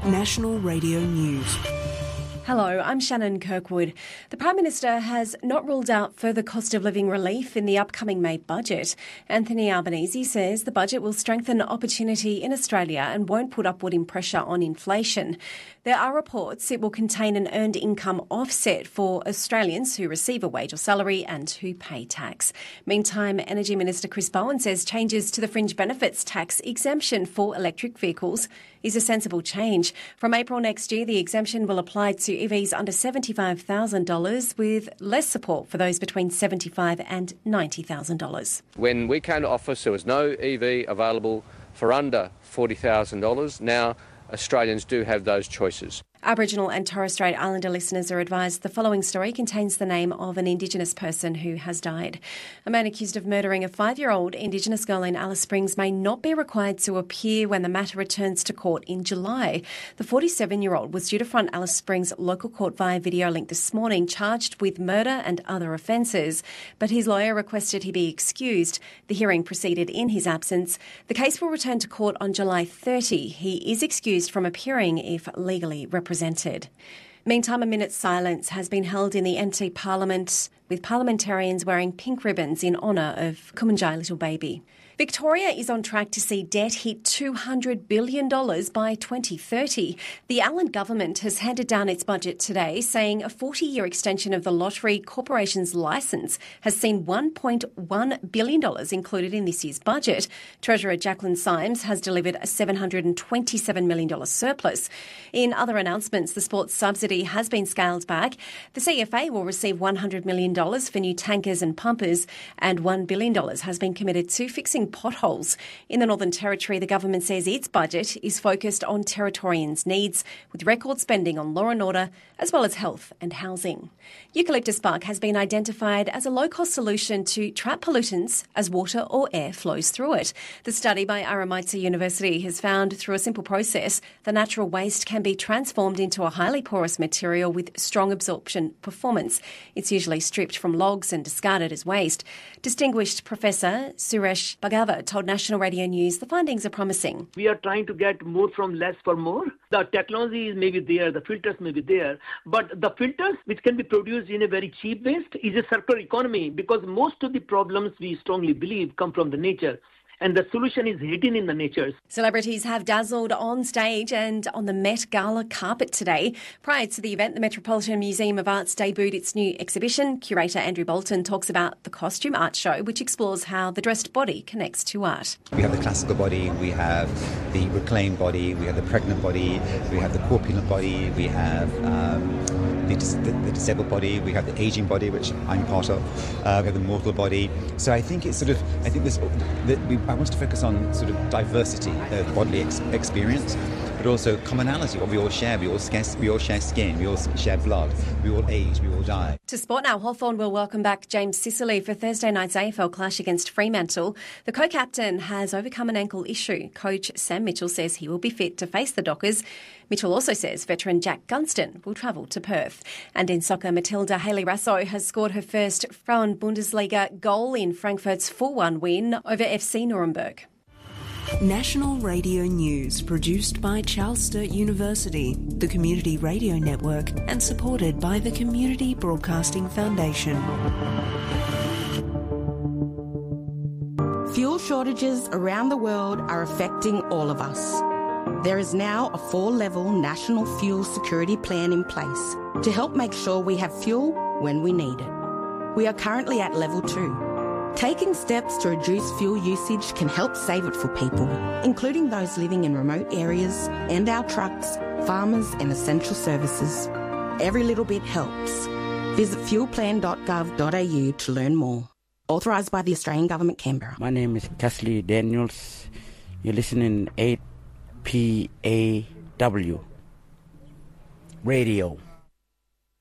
National Radio News. Hello, I'm Shannon Kirkwood. The Prime Minister has not ruled out further cost of living relief in the upcoming May budget. Anthony Albanese says the budget will strengthen opportunity in Australia and won't put upward pressure on inflation. There are reports it will contain an earned income offset for Australians who receive a wage or salary and who pay tax. Meantime, Energy Minister Chris Bowen says changes to the fringe benefits tax exemption for electric vehicles is a sensible change. From April next year, the exemption will apply to EVs under $75,000 with less support for those between $75,000 and $90,000. When we came to office, there was no EV available for under $40,000. Now, Australians do have those choices. Aboriginal and Torres Strait Islander listeners are advised the following story contains the name of an Indigenous person who has died. A man accused of murdering a 5-year-old Indigenous girl in Alice Springs may not be required to appear when the matter returns to court in July. The 47-year-old was due to front Alice Springs local court via video link this morning, charged with murder and other offences, but his lawyer requested he be excused. The hearing proceeded in his absence. The case will return to court on July 30. He is excused from appearing if legally represented. Meantime, a minute's silence has been held in the NT Parliament with parliamentarians wearing pink ribbons in honour of Kumanjai little baby. Victoria is on track to see debt hit $200 billion by 2030. The Allen government has handed down its budget today, saying a 40-year extension of the Lottery Corporation's licence has seen $1.1 billion included in this year's budget. Treasurer Jacqueline Symes has delivered a $727 million surplus. In other announcements, the sports subsidy has been scaled back. The CFA will receive $100 million for new tankers and pumpers, and $1 billion has been committed to fixing potholes. In the Northern Territory, the government says its budget is focused on Territorians' needs, with record spending on law and order, as well as health and housing. Eucalyptus bark has been identified as a low-cost solution to trap pollutants as water or air flows through it. The study by Aramaitsa University has found through a simple process, the natural waste can be transformed into a highly porous material with strong absorption performance. It's usually stripped from logs and discarded as waste. Distinguished Professor Suresh Bhagava told National Radio News the findings are promising. We are trying to get more from less for more. The technology is maybe there, the filters may be there, but the filters which can be produced in a very cheap waste is a circular economy, because most of the problems we strongly believe come from the nature. And the solution is hidden in the nature. Celebrities have dazzled on stage and on the Met Gala carpet today. Prior to the event, the Metropolitan Museum of Arts debuted its new exhibition. Curator Andrew Bolton talks about the costume art show, which explores how the dressed body connects to art. We have the classical body, we have the reclaimed body, we have the pregnant body, we have the corpulent body, we have the disabled body, we have the ageing body, which I'm part of, we have the mortal body. So I think it's I want to focus on sort of diversity of bodily experience, but also commonality, what we all share. We all share skin, we all share blood, we all age, we all die. To sport now, Hawthorn will welcome back James Sicily for Thursday night's AFL clash against Fremantle. The co-captain has overcome an ankle issue. Coach Sam Mitchell says he will be fit to face the Dockers. Mitchell also says veteran Jack Gunston will travel to Perth. And in soccer, Matilda Hailey-Raso has scored her first Frauen-Bundesliga goal in Frankfurt's 4-1 win over FC Nuremberg. National Radio News, produced by Charles Sturt University, the Community Radio Network, and supported by the Community Broadcasting Foundation. Fuel shortages around the world are affecting all of us. There is now a 4-level national fuel security plan in place to help make sure we have fuel when we need it. We are currently at level 2. Taking steps to reduce fuel usage can help save it for people, including those living in remote areas and our trucks, farmers and essential services. Every little bit helps. Visit fuelplan.gov.au to learn more. Authorised by the Australian Government, Canberra. My name is Cassidy Daniels. You're listening 8PAW Radio.